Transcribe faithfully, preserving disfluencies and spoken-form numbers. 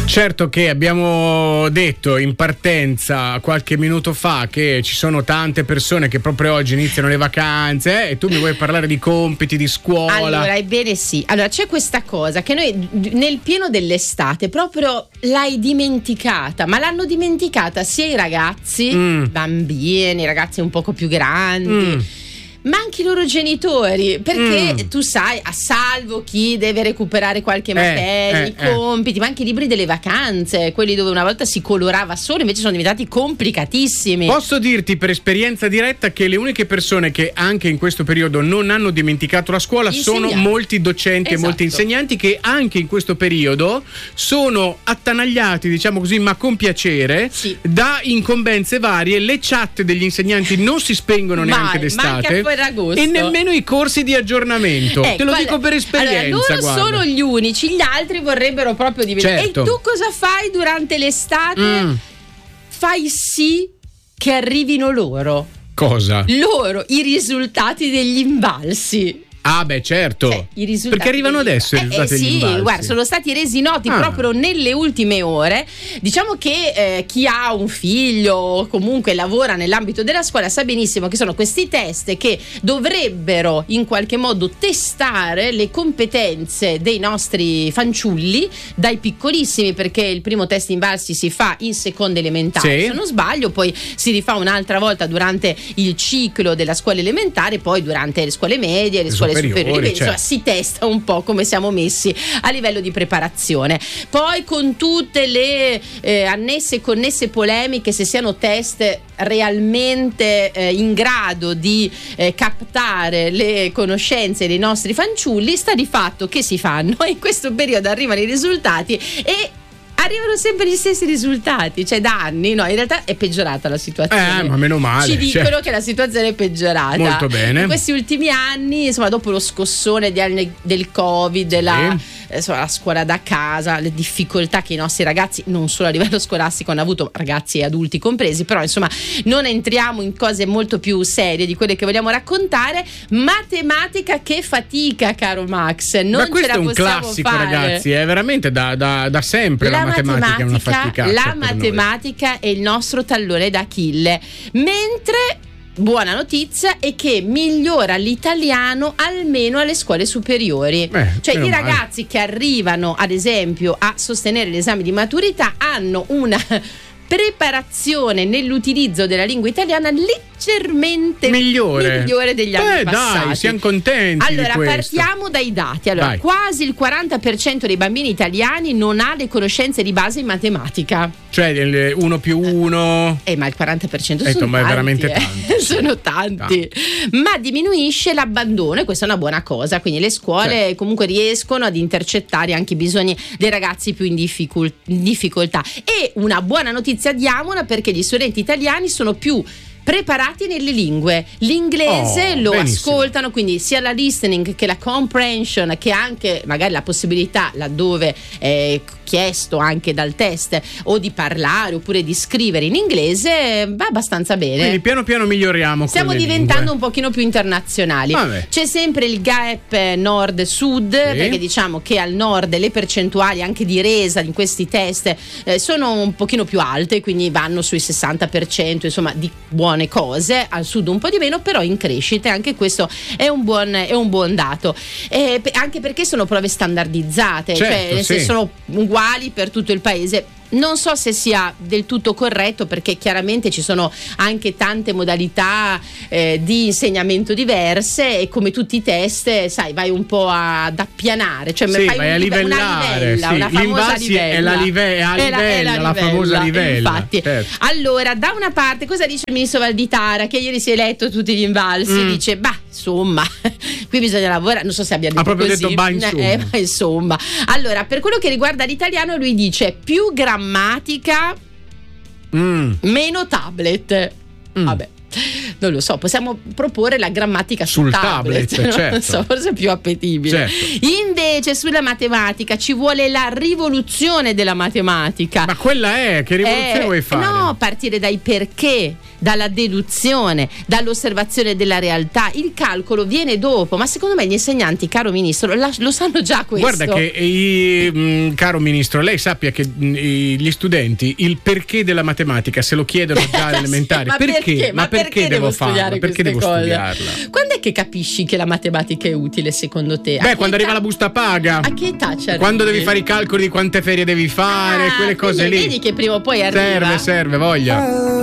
Certo che abbiamo detto in partenza qualche minuto fa che ci sono tante persone che proprio oggi iniziano le vacanze eh, e tu mi vuoi parlare di compiti, di scuola. Allora, ebbene sì. Allora, c'è questa cosa che noi nel pieno dell'estate proprio l'hai dimenticata, ma l'hanno dimenticata sia i ragazzi, Mm. bambini, ragazzi un poco più grandi. Mm. Ma anche i loro genitori, perché Mm. tu sai, a salvo chi deve recuperare qualche materia, eh, i eh. compiti, ma anche i libri delle vacanze, quelli dove una volta si colorava solo, invece sono diventati complicatissimi. Posso dirti per esperienza diretta che le uniche persone che anche in questo periodo non hanno dimenticato la scuola Gli sono insegnanti. molti docenti Esatto. e molti insegnanti che anche in questo periodo sono attanagliati, diciamo così, ma con piacere, Sì. da incombenze varie. Le chat degli insegnanti non si spengono neanche Mai, d'estate. manca a Ferragosto. E nemmeno i corsi di aggiornamento. Ecco, Te lo allora- dico per esperienza. Allora, loro guarda. sono gli unici, gli altri vorrebbero proprio diventare. Certo. E tu cosa fai durante l'estate? Mm. Fai sì che arrivino loro. Cosa? Loro, i risultati degli invalsi. Ah, beh, certo. Cioè, i risultati Perché arrivano degli- adesso i eh, risultati eh, degli sì, invalsi. guarda, sono stati resi noti Ah. proprio nelle ultime ore. Diciamo che eh, chi ha un figlio o comunque lavora nell'ambito della scuola sa benissimo che sono questi test che dovrebbero in qualche modo testare le competenze dei nostri fanciulli dai piccolissimi, perché il primo test invalsi si fa in seconda elementare, Sì. se non sbaglio, poi si rifà un'altra volta durante il ciclo della scuola elementare, poi durante le scuole medie, le Le scuole superiori, superiori, quindi, certo. insomma, si testa un po' come siamo messi a livello di preparazione. Poi con tutte le eh, annesse e connesse polemiche se siano test realmente eh, in grado di eh, captare le conoscenze dei nostri fanciulli, sta di fatto che si fanno e in questo periodo arrivano i risultati e arrivano sempre gli stessi risultati, cioè da anni, no, in realtà è peggiorata la situazione. Eh, ma meno male. Ci dicono certo. che la situazione è peggiorata. Molto bene. In questi ultimi anni, insomma, dopo lo scossone di anni del Covid, la, Sì. eh, insomma, la scuola da casa, le difficoltà che i nostri ragazzi, non solo a livello scolastico, hanno avuto, ragazzi e adulti compresi, però insomma non entriamo in cose molto più serie di quelle che vogliamo raccontare. Matematica, che fatica, caro Max, non Ma ce questo la è un possiamo classico, fare. ragazzi, è veramente da, da, da sempre la, La matematica è una faticaccia la per noi. matematica è il nostro tallone d'Achille, mentre buona notizia è che migliora l'italiano almeno alle scuole superiori. Eh, cioè meno i male. ragazzi che arrivano ad esempio a sostenere l'esame di maturità hanno una preparazione nell'utilizzo della lingua italiana leggermente Migliore. migliore degli anni Eh, passati. dai, siamo contenti di Allora, questo. partiamo dai dati. Allora, Vai. quasi il quaranta per cento dei bambini italiani non ha le conoscenze di base in matematica. Cioè il uno più uno. Eh, ma il quaranta per cento Eh, sono ma è tanti, veramente eh. tanto, sì. Sono tanti. Ma diminuisce l'abbandono e questa è una buona cosa. Quindi le scuole Sì. comunque riescono ad intercettare anche i bisogni dei ragazzi più in, difficul- in difficoltà. E una buona notizia diamola, perché gli studenti italiani sono più preparati nelle lingue. L'inglese Oh, lo benissimo. ascoltano, quindi sia la listening che la comprehension, che anche magari la possibilità, laddove è chiesto anche dal test, o di parlare oppure di scrivere in inglese, va abbastanza bene. Quindi piano piano miglioriamo. Stiamo con le diventando lingue. un pochino più internazionali. Vabbè. C'è sempre il gap eh, nord-sud, perché diciamo che al nord le percentuali anche di resa in questi test eh, sono un pochino più alte, quindi vanno sui sessanta per cento, insomma, di buone cose. Al sud un po' di meno, però in crescita, e anche questo è un buon, è un buon dato. Eh, pe- anche perché sono prove standardizzate, Certo, cioè nel sì. senso sono uguali per tutto il paese. Non so se sia del tutto corretto, perché chiaramente ci sono anche tante modalità eh, di insegnamento diverse, e come tutti i test, sai, vai un po' ad appianare, cioè Sì, fai vai un a live- una livellare, livella, sì. una famosa L'invalsi livella. è la live- è a È la- è livella, la famosa livella, Infatti, certo. allora, da una parte, cosa dice il ministro Valditara, che ieri si è eletto tutti gli invalsi? Mm. Dice, bah, insomma, qui bisogna lavorare. Non so se abbia detto Ha proprio così. detto, bah, insomma. Eh, ma insomma. Allora, per quello che riguarda l'italiano, lui dice più grammatica, Mm. meno tablet. Mm. Vabbè, Non lo so, possiamo proporre la grammatica sul sul tablet, tablet, non certo. lo so, forse è più appetibile. Certo. Invece sulla matematica ci vuole la rivoluzione della matematica. Ma quella è, che rivoluzione Eh, vuoi fare? No, partire dai perché, dalla deduzione, dall'osservazione della realtà. Il calcolo viene dopo, ma secondo me gli insegnanti, caro ministro, la- lo sanno già questo. Guarda che, i- mh, caro ministro, lei sappia che mh, i- gli studenti il perché della matematica se lo chiedono già alle elementari. Ma perché? Ma perché devo farlo? studiare Perché queste devo cose? studiarla? Quando è che capisci che la matematica è utile secondo te? A Beh, che quando età- arriva la busta paga. A che età ci arrivi? Quando devi fare i calcoli di quante ferie devi fare, Ah, quelle cose quindi lì. vedi che prima o poi arriva. Serve, serve, voglia.